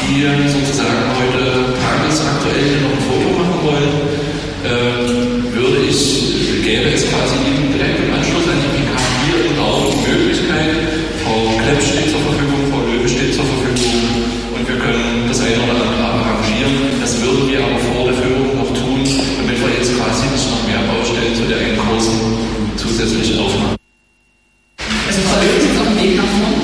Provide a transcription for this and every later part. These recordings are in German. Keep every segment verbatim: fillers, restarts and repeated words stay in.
die sozusagen heute tagesaktuell noch ein Foto machen wollen, ähm, würde ich, gäbe es quasi eben direkt im Anschluss an die P K hier im Raum die Möglichkeit, Frau Klepp steht zur Verfügung, Frau Löwe steht zur Verfügung und wir können das eine oder andere arrangieren. Das würden wir aber vor der Führung noch tun, damit wir jetzt quasi nicht noch mehr Baustellen zu der einen großen zusätzlich aufmachen. Also Frau Löwe ist auf dem Weg nach vorne.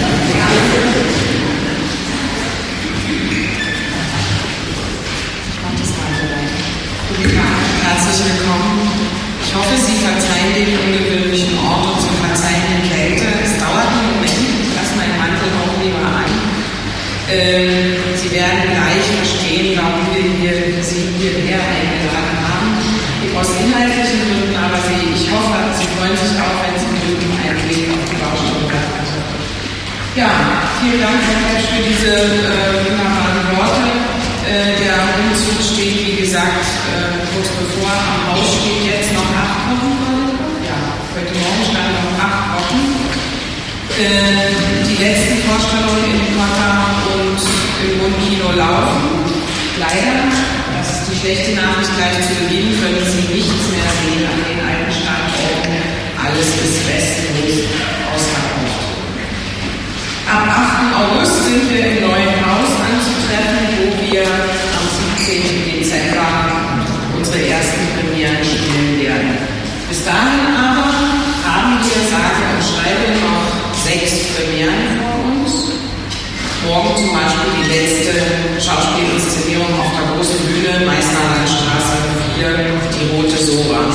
Herzlich willkommen. Ich hoffe, Sie verzeihen den ungewöhnlichen Ort und Sie verzeihen die Kälte. Es dauert einen Moment. Ich lasse meinen Mantel auch lieber an. Ähm, Sie werden gleich verstehen, warum wir hier, Sie hierher eingeladen haben. Aus inhaltlichen Gründen, aber Sie, ich hoffe, Sie freuen sich auch, wenn Sie mögen, einen Blick auf die Baustelle haben. Ja, vielen Dank, Herr Pesch, für diese äh, wunderbaren Worte. Äh, der Umzug steht, wie gesagt, äh, kurz bevor. Am Haus steht jetzt noch acht Wochen. Ja, heute Morgen stand noch acht Wochen. Äh, die letzten Vorstellungen in Kotta und im Rundkino laufen. Leider, das ist die schlechte Nachricht gleich zu Beginn, können Sie nichts mehr sehen an den alten Standorten. Alles ist restlos ausverkauft. Am achten August sind wir im neuen Haus anzutreffen, wo wir am siebzehnten Dezember unsere ersten Premieren spielen werden. Bis dahin aber haben wir, sage und schreibe, noch sechs Premieren vor uns. Morgen zum Beispiel die letzte Schauspielinszenierung auf der großen Bühne, Meißnerlandstraße vier, die Rote Sora.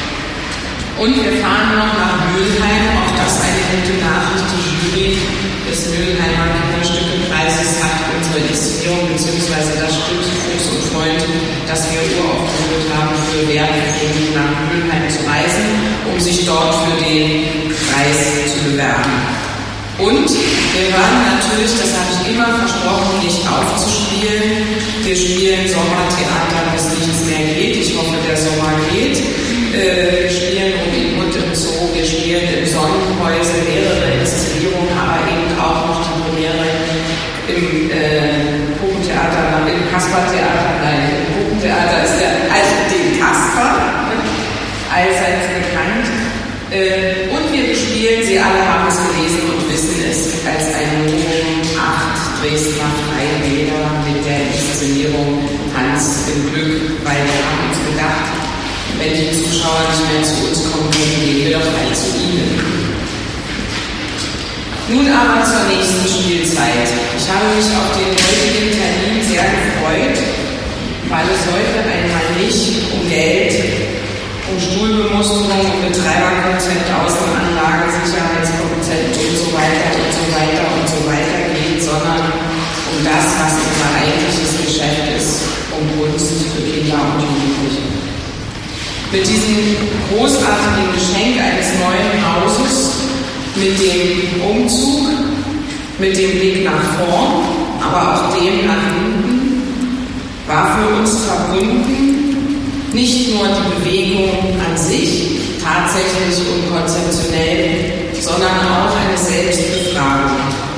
Und wir fahren noch nach Mülheim, auch das eine gute Nachricht. Die Jury des Mülheimer Kinderstückepreises hat unsere Inszenierung bzw. das Stück Fuchs und Freund, das wir uraufgeführt haben, für Werbefilme nach Mülheim zu reisen, um sich dort für den Preis zu bewerben. Und wir hören natürlich, das habe ich immer versprochen, nicht aufzuspielen. Wir spielen Sommertheater, bis nichts mehr geht. Ich hoffe, der Sommer geht. Äh, wir spielen um den Hund im Zoo, wir spielen im Sonnenhäuser mehrere Inszenierungen, aber eben auch noch die Premiere im äh, Puppentheater, im Kaspertheater, nein, im Puppentheater ist der, also den Kasper, allseits bekannt. Äh, und wir bespielen, Sie alle haben es gelesen und wissen es, als ein Novum acht Dresdner Freibäder mit der Inszenierung Hans im Glück, weil wir haben uns gedacht, wenn die Zuschauer nicht mehr zu uns kommen können, gehen wir doch halt zu ihnen. Nun aber zur nächsten Spielzeit. Ich habe mich auf den heutigen Termin sehr gefreut, weil es heute einmal nicht um Geld, um Stuhlbemusterung, um Betreiberkonzept, Außenanlagen, Sicherheitskonzept und so weiter und so weiter und so weiter geht, sondern um das, was unser eigentliches Geschäft ist, um Kunst für Kinder und Jugendliche. Mit diesem großartigen Geschenk eines neuen Hauses, mit dem Umzug, mit dem Blick nach vorn, aber auch dem nach hinten, war für uns verbunden nicht nur die Bewegung an sich, tatsächlich und konzeptionell, sondern auch eine Selbstbefragung.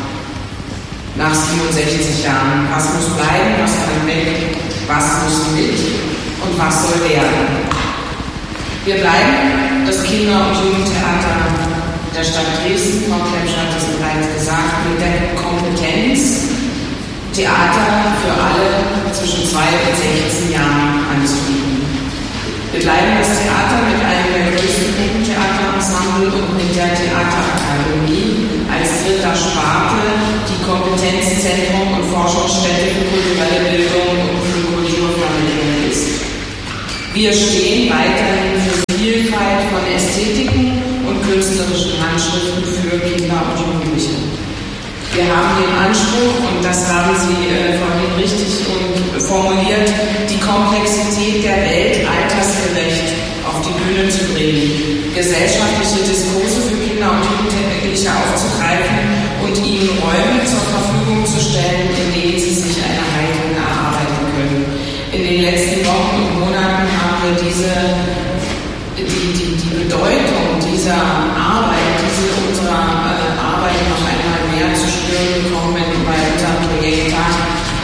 Nach siebenundsechzig Jahren, was muss bleiben, was kann weg, was muss mit und was soll werden. Wir bleiben das Kinder- und Jugendtheater der Stadt Dresden, Frau Klemsch hat es bereits gesagt, mit der Kompetenz, Theater für alle zwischen zwei und sechzehn Jahren anzubieten. Wir bleiben das Theater mit einem der größten Puppentheaterensemble und mit der Theaterakademie als dritter Sparte die Kompetenzzentrum und Forschungsstätte für kulturelle Bildung und für Kulturvermittlung ist. Wir stehen weiterhin für Vielfalt von Ästhetiken und künstlerischen Handschriften für Kinder und Jugendliche. Wir haben den Anspruch, und das haben Sie äh, vorhin richtig und formuliert, die Komplexität der Welt altersgerecht auf die Bühne zu bringen, gesellschaftliche Diskurse für Kinder und Jugendliche aufzugreifen und ihnen Räume zur Verfügung zu stellen, in denen sie sich eine Haltung erarbeiten können. In den letzten Wochen und Monaten haben wir diese, die, die, die Bedeutung dieser Arbeit, diese unserer äh, Arbeit noch einmal mehr zu spüren bekommen bei unserem Projekt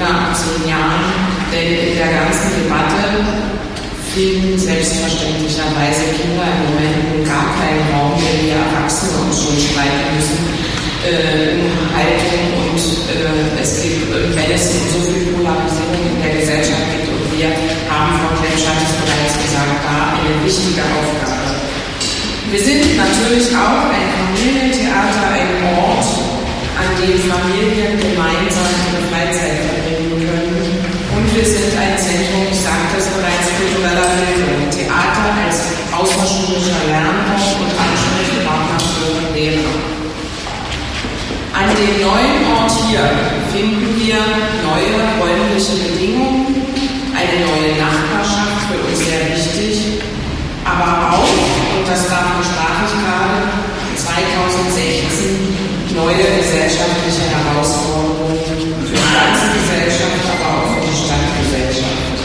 Kinder ab zehn Jahren, denn in der ganzen Debatte finden selbstverständlicherweise Kinder im Moment gar keinen Raum, wenn wir Erwachsene uns schon streiten müssen, äh, um Haltung und äh, es gibt, wenn es so viel Polarisierung in der Gesellschaft gibt und wir haben, Frau Klemsch hat es bereits gesagt, da eine wichtige Aufgabe. Wir sind natürlich auch ein Familientheater, ein Ort, an dem Familien gemeinsam ihre Freizeit verbringen können. Und wir sind ein Zentrum, ich sagte es bereits, kultureller Bildung. Theater als außerschulischer Lernraum und Ansprechpartner für Lehrer. An dem neuen Ort hier finden wir neue räumliche Bedingungen, eine neue Nachbarschaft, für uns sehr wichtig, aber auch, und das davon sprach ich gerade, zweitausendsechzehn neue gesellschaftliche Herausforderungen für die ganze Gesellschaft, aber auch für die Stadtgesellschaft.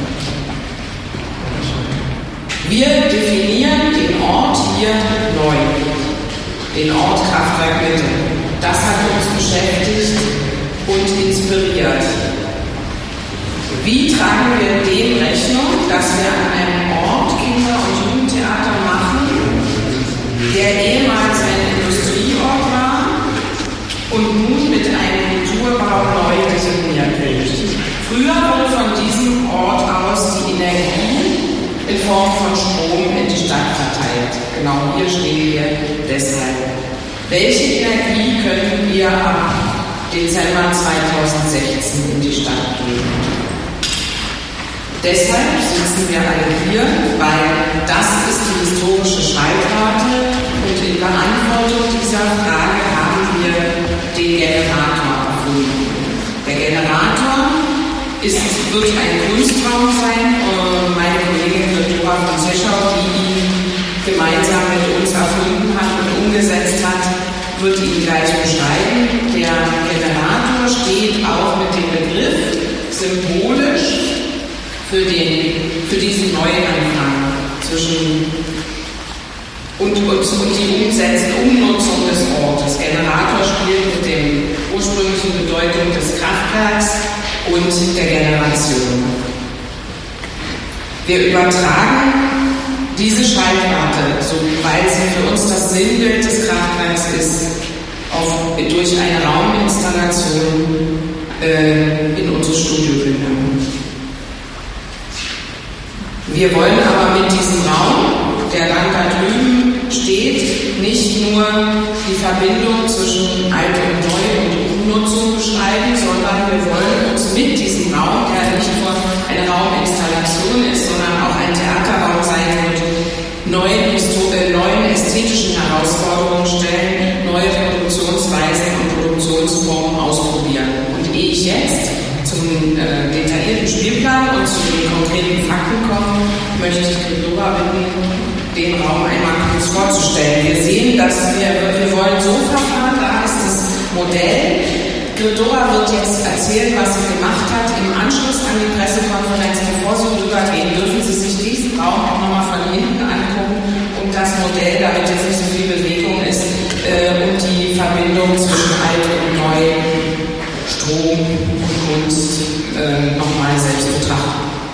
Wir definieren den Ort hier neu, den Ort Kraftwerk Mitte. Das hat uns beschäftigt und inspiriert. Wie tragen wir dem Rechnung, dass wir an einem Ort Kinder- und Jugendtheater machen, der ehemals ein Industrieort war und nun mit einem Kulturbau neu definiert wird? Früher wurde von diesem Ort aus die Energie in Form von Strom in die Stadt verteilt. Genau hier stehen wir deshalb. Welche Energie können wir ab Dezember zweitausendsechzehn in die Stadt geben? Deshalb sitzen wir alle hier, weil das ist die historische Schallkarte und in Beantwortung dieser Frage haben wir den Generator erfunden. Der Generator ist, wird ein Kunstraum sein. Meine Kollegin Dora von Zeschau, die ihn gemeinsam mit uns erfunden hat und umgesetzt hat, wird ihn gleich beschreiben. Der Generator steht auch mit dem Begriff symbolisch für, den, für diesen Neuanfang zwischen und, und, und die Umsetzung, Umnutzung des Ortes. Generator spielt mit der ursprünglichen Bedeutung des Kraftwerks und der Generation. Wir übertragen diese Schallplatte, so, weil sie für uns das Sinnbild des Kraftwerks ist, auf, durch eine Rauminstallation äh, in unsere Studiobühne. Wir wollen aber mit diesem Raum, der dann da drüben steht, nicht nur die Verbindung zwischen Alt und Neu und Umnutzung beschreiben, sondern wir wollen uns mit diesem Raum, der nicht nur eine Rauminstallation ist, sondern auch ein Theaterraum sein wird, neuen, äh, neuen ästhetischen Herausforderungen stellen, neue Produktionsweisen und Produktionsformen ausprobieren. Und ehe ich jetzt zum äh, detaillierten Spielplan und zu den konkreten Fakten komme, möchte ich Dora bitten, den Raum einmal kurz vorzustellen. Wir sehen, dass wir, wir wollen so verfahren, da ist das Modell. Dora wird jetzt erzählen, was sie gemacht hat. Im Anschluss an die Pressekonferenz, bevor Sie rübergehen, dürfen Sie sich diesen Raum auch nochmal von hinten angucken und das Modell, damit jetzt nicht so viel Bewegung ist, äh, und die Verbindung zwischen Alt und Neu, Strom und Kunst äh, nochmal